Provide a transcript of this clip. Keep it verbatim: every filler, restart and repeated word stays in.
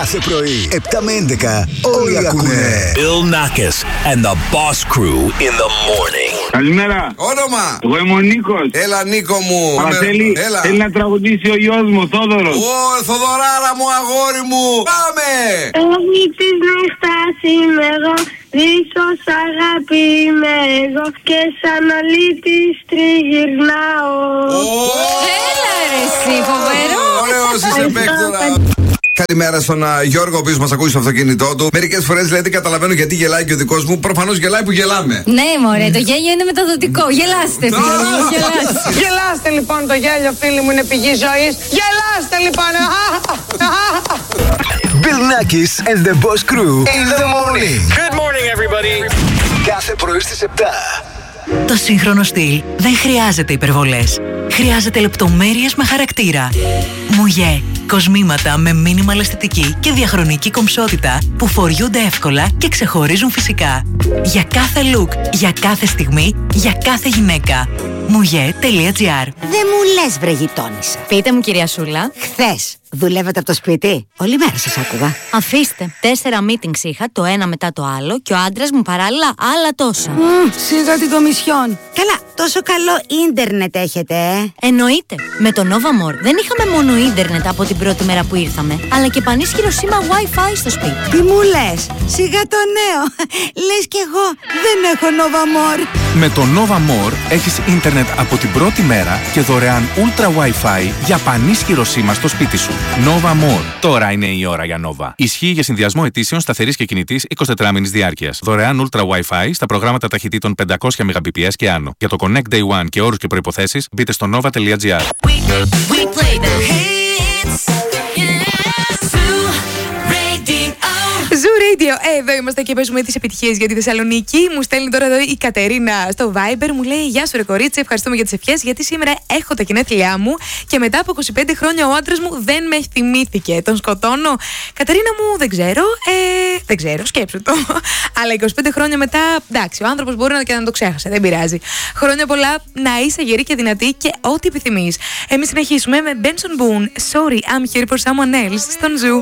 Κάθε πρωί, επτά με έντεκα, όλοι ακούνε. Bill Nackis and the Boss Crew in the morning. Καλημέρα. Όνομα. Εγώ είμαι ο Νίκος. Έλα, Νίκο μου. Αλλά θέλει, Έλα. θέλει να τραγουδήσει ο γιος μου, ο Θόδωρος. Ω, Θοδωράρα μου, αγόρι μου. Πάμε. Όχι της νύχτας είμαι εγώ, δίχως αγάπη είμαι εγώ και σαν αλήτης τριγυρνάω. Έλα ρε εσύ, φοβερό. Ωραίος είσαι παίκτορα. Καλημέρα στον uh, Γιώργο, ο οποίος μας ακούει στο αυτοκίνητό του. Μερικές φορές λέει δεν καταλαβαίνω γιατί γελάει και ο δικός μου. Προφανώς γελάει που γελάμε. Ναι, μωρέ, το γέλιο είναι μεταδοτικό. Γελάστε, φίλοι μου, γελάστε. Γελάστε λοιπόν, το γέλιο, φίλοι μου, είναι πηγή ζωής. Γελάστε λοιπόν. Bill Nackis and the Boss Crew in the morning. Good morning, everybody. Κάθε πρωί στις επτά. Το σύγχρονο στυλ δεν χρειάζεται υπερβολές. Χρειάζεται λεπτομέρειες με χαρακτήρα. Μουγέ. Κοσμήματα με μίνιμαλ αισθητική και διαχρονική κομψότητα που φοριούνται εύκολα και ξεχωρίζουν φυσικά. Για κάθε look, για κάθε στιγμή, για κάθε γυναίκα. Mouje.gr. Δεν μου λες, βρε γειτόνισσα. Πείτε μου, κυρία Σούλα. Χθες δουλεύετε από το σπίτι? Όλη μέρα σας άκουγα. Αφήστε. Τέσσερα meetings είχα, το ένα μετά το άλλο, και ο άντρας μου παράλληλα άλλα τόσα. Mm, σιγά την κομισιόν. Καλά, τόσο καλό ίντερνετ έχετε, ε. Εννοείται. Με το Nova More δεν είχαμε μόνο ίντερνετ από την πρώτη μέρα που ήρθαμε, αλλά και πανίσχυρο σήμα Wi-Fi στο σπίτι. Τι μου λες, σιγά το νέο. Λες κι εγώ δεν έχω Nova More. Με το Nova More έχεις ίντερνετ από την πρώτη μέρα και δωρεάν Ultra Wi-Fi για πανίσχυρο σήμα στο σπίτι σου. Nova More. Τώρα είναι η ώρα για Nova. Ισχύει για συνδυασμό ετήσεων σταθερής και κινητής εικοσιτετράμηνης διάρκειας. Δωρεάν Ultra Wi-Fi στα προγράμματα ταχυτήτων πεντακόσια Mbps και άνω. Για το Connect Day One και όρους και προϋποθέσεις μπείτε στο nova.gr. Zoo Radio, εδώ είμαστε και παίζουμε τις επιτυχίες για τη Θεσσαλονίκη. Μου στέλνει τώρα εδώ η Κατερίνα στο Viber. Μου λέει: Γεια σου, ρε κορίτσι, ευχαριστούμε για τις ευχές. Γιατί σήμερα έχω τα γενέθλιά μου και μετά από είκοσι πέντε χρόνια ο άντρας μου δεν με θυμήθηκε. Τον σκοτώνω. Κατερίνα μου, δεν ξέρω. Ε, δεν ξέρω, σκέψου το. Αλλά είκοσι πέντε χρόνια μετά, εντάξει, ο άνθρωπος μπορεί να και να το ξέχασε. Δεν πειράζει. Χρόνια πολλά, να είσαι γερή και δυνατή και ό,τι επιθυμείς. Εμείς συνεχίσουμε με Benson Boone. Sorry, I'm here for someone else στον Zoo.